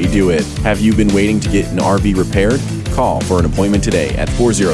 they do it. Have you been waiting to get an RV repaired? Call for an appointment today at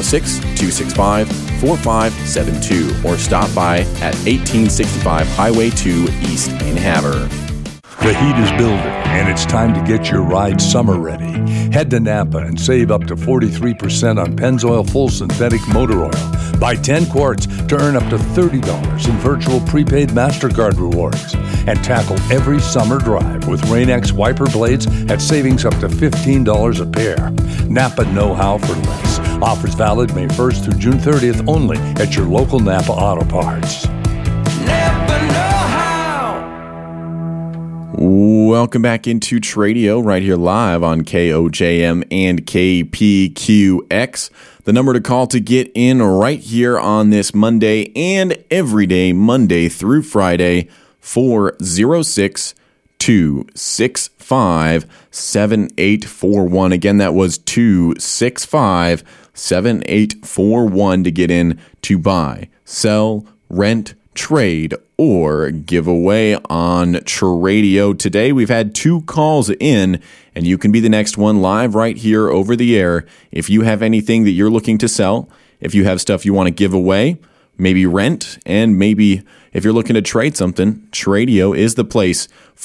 406-265-4572 or stop by at 1865 Highway 2 East in Havre. The heat is building, and it's time to get your ride summer ready. Head to Napa and save up to 43% on Pennzoil Full Synthetic Motor Oil. Buy 10 quarts to earn up to $30 in virtual prepaid MasterCard rewards. And tackle every summer drive with Rain-X wiper blades at savings up to $15 a pair. Napa know-how for less. Offers valid May 1st through June 30th only at your local Napa Auto Parts. Napa know-how. Welcome back into Tradio right here live on KOJM and KPQX. The number to call to get in right here on this Monday and every day, Monday through Friday, 406-265-7841. Again, that was 265-7841 to get in to buy, sell, rent, trade, or give away on Tradio. Today, we've had 2 calls in, and you can be the next one live right here over the air. If you have anything that you're looking to sell, if you have stuff you want to give away, maybe rent, and maybe if you're looking to trade something, Tradio is the place.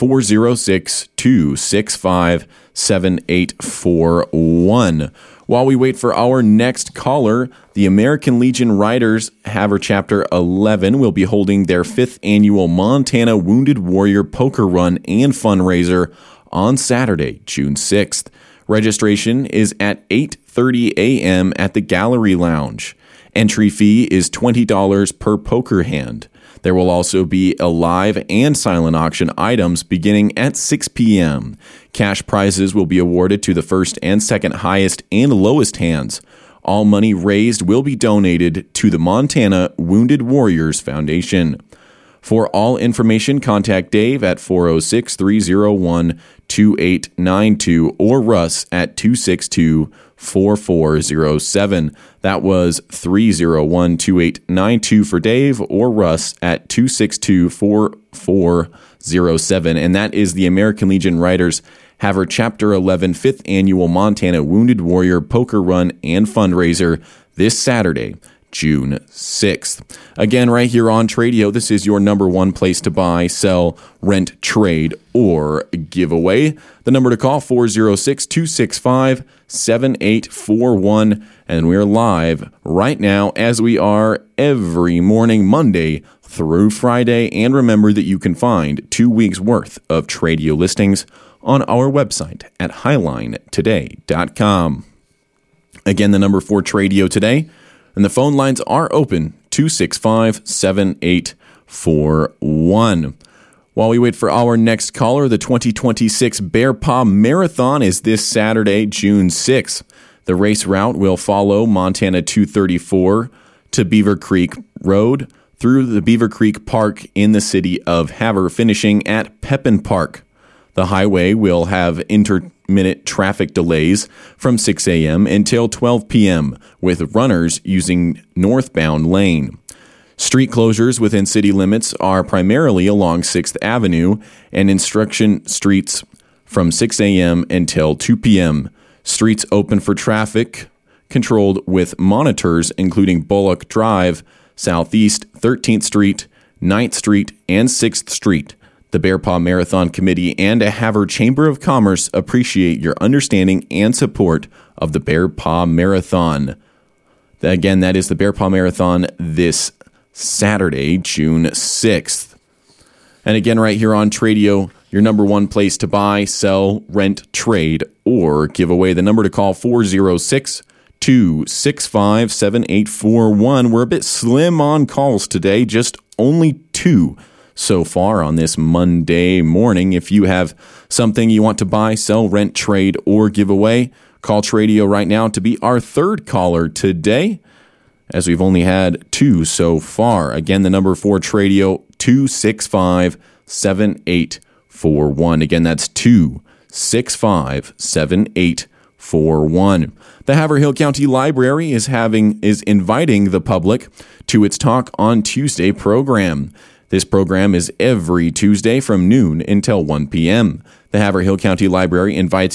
406-265-7841. While we wait for our next caller, the American Legion Riders Havre Chapter 11 will be holding their 5th annual Montana Wounded Warrior Poker Run and Fundraiser on Saturday, June 6th. Registration is at 8:30 a.m. at the Gallery Lounge. Entry fee is $20 per poker hand. There will also be a live and silent auction items beginning at 6 p.m. Cash prizes will be awarded to the first and second highest and lowest hands. All money raised will be donated to the Montana Wounded Warriors Foundation. For all information, contact Dave at 406-301-2892 or Russ at 262-4407. That was 301-2892 for Dave or Russ at 262-4407. And that is the American Legion Riders Havre Chapter 11 5th Annual Montana Wounded Warrior Poker Run and Fundraiser this Saturday, June 6th. Again, right here on Tradio, this is your number one place to buy, sell, rent, trade, or give away. The number to call, 406-265-7841. And we're live right now, as we are every morning, Monday through Friday. And remember that you can find 2 weeks' worth of Tradio listings on our website at highlinetoday.com. Again, the number for Tradio today, and the phone lines are open, 265-7841. While we wait for our next caller, the 2026 Bear Paw Marathon is this Saturday, June 6th. The race route will follow Montana 234 to Beaver Creek Road through the Beaver Creek Park in the city of Havre, finishing at Pepin Park. The highway will have intermittent traffic delays from 6 a.m. until 12 p.m., with runners using northbound lane. Street closures within city limits are primarily along 6th Avenue and Instruction Streets from 6 a.m. until 2 p.m. Streets open for traffic controlled with monitors, including Bullock Drive, Southeast 13th Street, 9th Street, and 6th Street. The Bear Paw Marathon Committee and a Havre Chamber of Commerce appreciate your understanding and support of the Bear Paw Marathon. Again, that is the Bear Paw Marathon this Saturday, June 6th. And again, right here on Tradio, your number one place to buy, sell, rent, trade, or give away. The number to call, 406-265-7841. We're a bit slim on calls today, just only 2 so far on this Monday morning. If you have something you want to buy, sell, rent, trade, or give away, call Tradio right now to be our 3rd caller today, as we've only had 2 so far. Again, the number for Tradio, 265-7841. Again, that's 265-7841. The Haverhill County Library is inviting the public to its Talk on Tuesday program. This program is every Tuesday from noon until 1 p.m. The Haverhill County Library invites